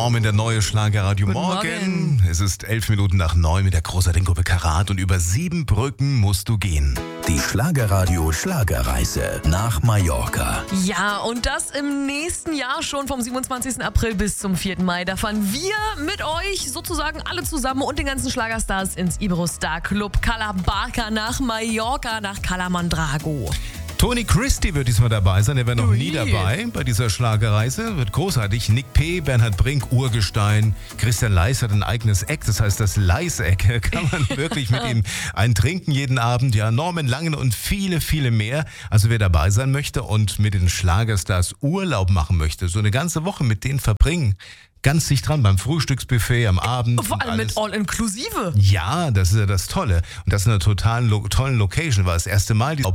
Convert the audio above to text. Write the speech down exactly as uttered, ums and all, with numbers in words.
Norman, der neue Schlagerradio Guten Morgen. Morgen. Es ist elf Minuten nach neun mit der großartigen Gruppe Karat und über sieben Brücken musst du gehen. Die Schlagerradio Schlagerreise nach Mallorca. Ja, und das im nächsten Jahr schon vom siebenundzwanzigsten April bis zum vierten Mai. Da fahren wir mit euch sozusagen alle zusammen und den ganzen Schlagerstars ins Iberostar Club Cala Barca nach Mallorca, nach Cala Mandrago. Tony Christie wird diesmal dabei sein, er wäre noch Ui. nie dabei bei dieser Schlagerreise. Wird großartig. Nick P., Bernhard Brink, Urgestein. Christian Leis hat ein eigenes Eck, das heißt das Leis-Eck. Kann man wirklich mit ihm einen trinken jeden Abend. Ja, Norman Langen und viele, viele mehr. Also wer dabei sein möchte und mit den Schlagerstars Urlaub machen möchte, so eine ganze Woche mit denen verbringen, ganz dicht dran beim Frühstücksbuffet am Abend. Vor und allem alles. mit All-Inclusive. Ja, das ist ja das Tolle. Und das in einer totalen, lo- tollen Location war das erste Mal. Die